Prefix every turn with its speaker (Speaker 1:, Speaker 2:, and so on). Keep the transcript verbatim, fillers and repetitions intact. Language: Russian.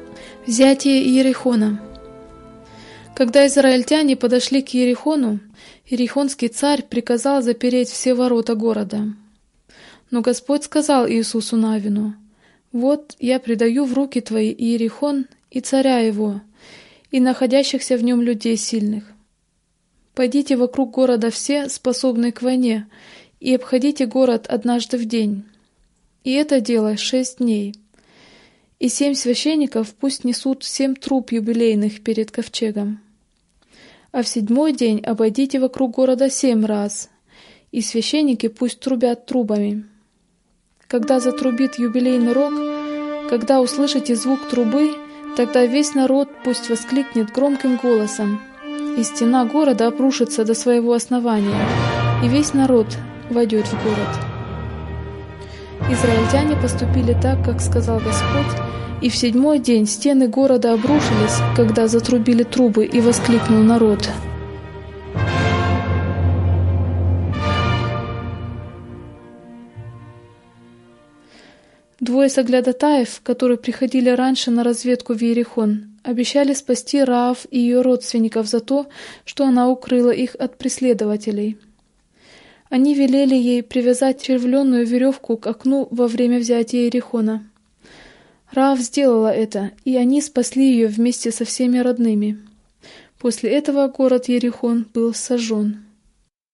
Speaker 1: Взятие Иерихона. Когда израильтяне подошли к Иерихону, иерихонский царь приказал запереть все ворота города. Но Господь сказал Иисусу Навину: «Вот я предаю в руки твои Иерихон и царя его, и находящихся в нем людей сильных. Пойдите вокруг города все, способные к войне, и обходите город однажды в день. И это дело шесть дней. И семь священников пусть несут семь труб юбилейных перед ковчегом. А в седьмой день обойдите вокруг города семь раз, и священники пусть трубят трубами. Когда затрубит юбилейный рог, когда услышите звук трубы, тогда весь народ пусть воскликнет громким голосом, и стена города обрушится до своего основания, и весь народ войдет в город». Израильтяне поступили так, как сказал Господь, и в седьмой день стены города обрушились, когда затрубили трубы, и воскликнул народ. Двое соглядатаев, которые приходили раньше на разведку в Иерихон, обещали спасти Раав и ее родственников за то, что она укрыла их от преследователей. Они велели ей привязать червленную веревку к окну во время взятия Иерихона. Раав сделала это, и они спасли ее вместе со всеми родными. После этого город Иерихон был сожжен.